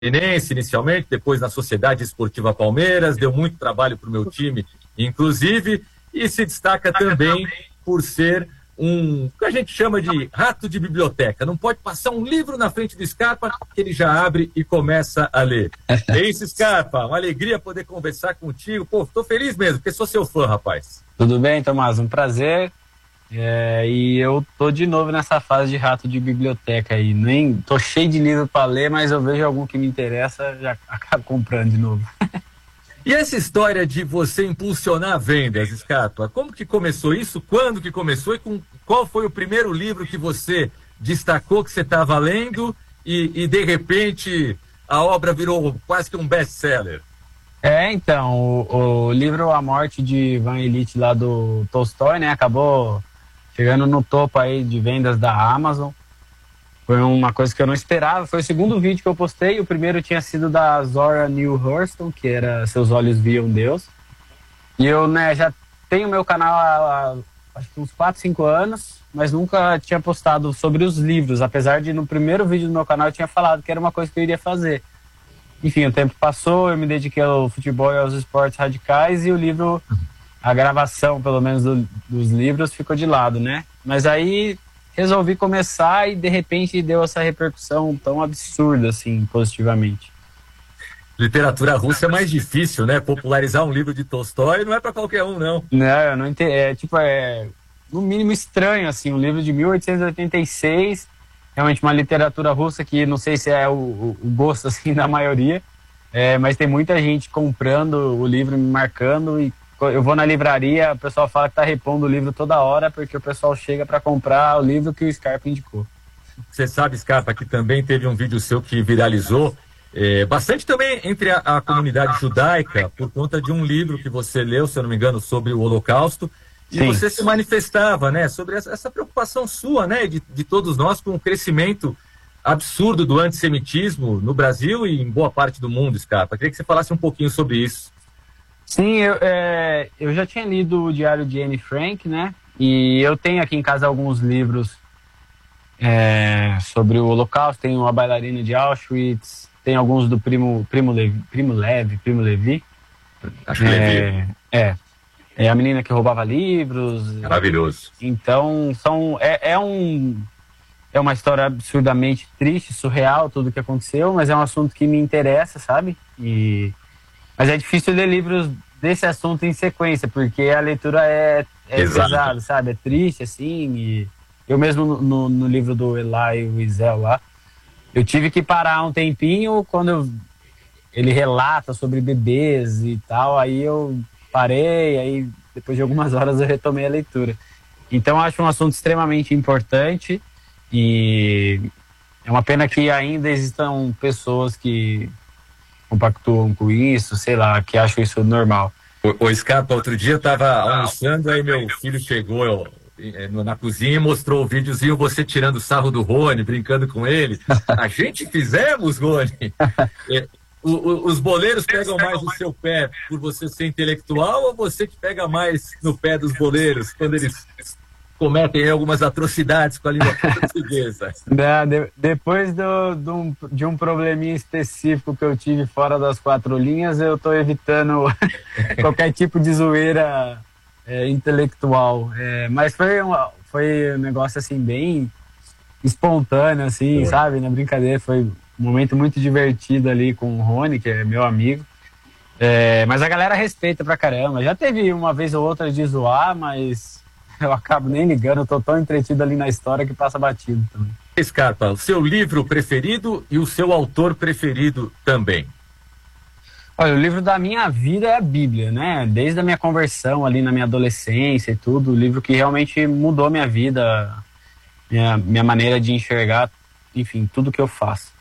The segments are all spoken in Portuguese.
Fluminense inicialmente, depois na Sociedade Esportiva Palmeiras, deu muito trabalho para o meu time, inclusive, e se destaca também por ser o que a gente chama de rato de biblioteca. Não pode passar um livro na frente do Scarpa que ele já abre e começa a ler. É isso, Scarpa, uma alegria poder conversar contigo. Pô, tô feliz mesmo, porque sou seu fã, rapaz. Tudo bem, Tomás? Um prazer. E eu tô de novo nessa fase de rato de biblioteca aí. Nem tô cheio de livro para ler, mas eu vejo algum que me interessa, já acabo comprando de novo. E essa história de você impulsionar vendas, Scarpa, como que começou isso? Quando que começou? E qual foi o primeiro livro que você destacou que você estava lendo e de repente a obra virou quase que um best-seller? Então, o livro A Morte de Ivan Ilitch lá do Tolstói, né, acabou chegando no topo aí de vendas da Amazon. Foi uma coisa que eu não esperava. Foi o segundo vídeo que eu postei. O primeiro tinha sido da Zora Neale Hurston, que era Seus Olhos Viam Deus. E eu, né, já tenho meu canal há acho que uns 4, 5 anos, mas nunca tinha postado sobre os livros, apesar de no primeiro vídeo do meu canal eu tinha falado que era uma coisa que eu iria fazer. Enfim, o tempo passou, eu me dediquei ao futebol e aos esportes radicais e o livro, a gravação pelo menos dos livros ficou de lado, né? Mas aí resolvi começar e de repente deu essa repercussão tão absurda assim, positivamente. Literatura russa é mais difícil, né? Popularizar um livro de Tolstói não é para qualquer um, não. Não, eu não entendo. É no mínimo estranho, assim, um livro de 1886, realmente uma literatura russa que não sei se é o gosto, assim, da maioria, mas tem muita gente comprando o livro, me marcando, e eu vou na livraria, o pessoal fala que tá repondo o livro toda hora, porque o pessoal chega para comprar o livro que o Scarpa indicou. Você sabe, Scarpa, que também teve um vídeo seu que viralizou, bastante também entre a comunidade judaica, por conta de um livro que você leu, se eu não me engano, sobre o Holocausto, e sim, você se manifestava, né, sobre essa preocupação sua, né, de todos nós com o crescimento absurdo do antissemitismo no Brasil e em boa parte do mundo, Scarpa. Queria que você falasse um pouquinho sobre isso. Sim, eu já tinha lido o Diário de Anne Frank, né? E eu tenho aqui em casa alguns livros sobre o Holocausto. Tem A Bailarina de Auschwitz, tem alguns do Primo Levi. Acho que Levi. É a menina que roubava livros. Maravilhoso. Então, é uma história absurdamente triste, surreal, tudo o que aconteceu, mas é um assunto que me interessa, sabe? Mas é difícil ler livros desse assunto em sequência, porque a leitura é pesada, sabe? É triste, assim. E eu mesmo, no livro do Elie Wiesel lá, eu tive que parar um tempinho quando ele relata sobre bebês e tal, aí eu parei, aí depois de algumas horas eu retomei a leitura. Então eu acho um assunto extremamente importante e é uma pena que ainda existam pessoas que compactuam com isso, sei lá, que acham isso normal. O Scarpa, outro dia eu estava almoçando, aí meu filho chegou na cozinha e mostrou o videozinho, você tirando sarro do Rony, brincando com ele. A gente fizemos, Rony. Os boleiros pegam mais no seu pé por você ser intelectual ou você que pega mais no pé dos boleiros quando eles cometem algumas atrocidades com a língua portuguesa? Depois de um probleminha específico que eu tive fora das 4 linhas, eu estou evitando qualquer tipo de zoeira intelectual. Mas foi um negócio assim bem espontâneo, assim, sabe? Na brincadeira, foi um momento muito divertido ali com o Rony, que é meu amigo. Mas a galera respeita pra caramba. Já teve uma vez ou outra de zoar, mas eu acabo nem ligando, eu tô tão entretido ali na história que passa batido também. Scarpa, o seu livro preferido e o seu autor preferido também? Olha, o livro da minha vida é a Bíblia, né? Desde a minha conversão ali na minha adolescência e tudo, o livro que realmente mudou minha vida, minha maneira de enxergar, enfim, tudo que eu faço.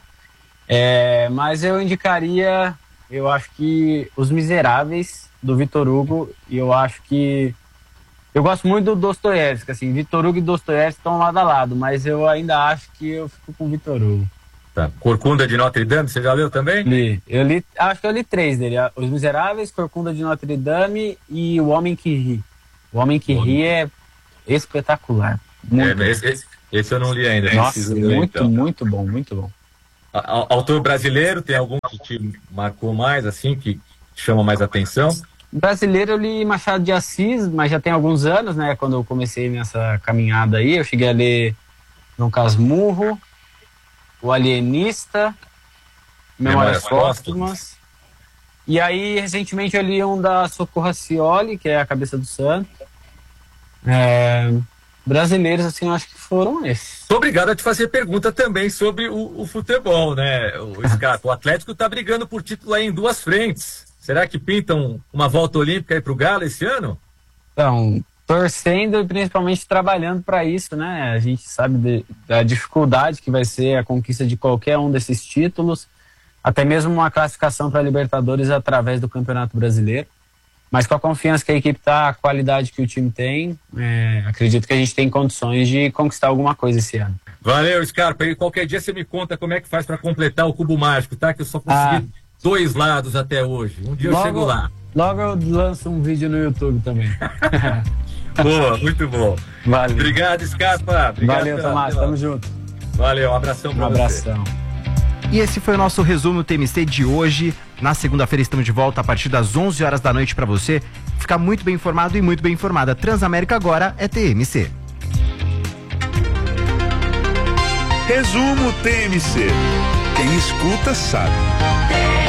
Mas eu indicaria, eu acho que Os Miseráveis, do Victor Hugo, e eu acho que eu gosto muito do Dostoiévski, assim, Victor Hugo e Dostoiévski estão lado a lado, mas eu ainda acho que eu fico com o Victor Hugo. Tá. Corcunda de Notre Dame, você já leu também? Acho que eu li 3 dele, Os Miseráveis, Corcunda de Notre Dame e O Homem que Ri. O Homem que Ri é espetacular. Esse eu não li ainda. Nossa, muito bom, muito bom. Autor brasileiro, tem algum que te marcou mais, assim, que chama mais atenção? Brasileiro, eu li Machado de Assis, mas já tem alguns anos, né? Quando eu comecei nessa caminhada aí, eu cheguei a ler Dom Casmurro, O Alienista, Memórias Póstumas. E aí, recentemente, eu li um da Socorro Racioli, que é A Cabeça do Santo. Brasileiros, assim, eu acho que foram esses. Tô obrigado a te fazer pergunta também sobre o futebol, né, o Scarpa? O Atlético tá brigando por título aí em 2 frentes. Será que pintam uma volta olímpica aí pro Galo esse ano? Então, torcendo e principalmente trabalhando para isso, né? A gente sabe da dificuldade que vai ser a conquista de qualquer um desses títulos, até mesmo uma classificação para a Libertadores através do Campeonato Brasileiro. Mas com a confiança que a equipe está, a qualidade que o time tem, acredito que a gente tem condições de conquistar alguma coisa esse ano. Valeu, Scarpa. E qualquer dia você me conta como é que faz para completar o cubo mágico, tá? Que eu só consegui 2 lados até hoje. Um dia eu chego lá. Logo eu lanço um vídeo no YouTube também. Boa, muito bom. Valeu. Obrigado, Scarpa. Obrigado. Valeu, Tomás. Tamo junto. Valeu, um abração pra você. Um abração. E esse foi o nosso resumo TMC de hoje. Na segunda-feira estamos de volta a partir das 11 horas da noite para você ficar muito bem informado e muito bem informada. Transamérica agora é TMC. Resumo TMC. Quem escuta sabe.